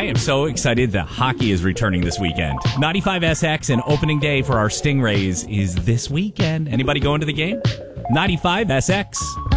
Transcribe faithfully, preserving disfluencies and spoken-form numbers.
I am so excited that hockey is returning this weekend. ninety-five S X and opening day for our Stingrays is this weekend. Anybody going to the game? ninety-five S X.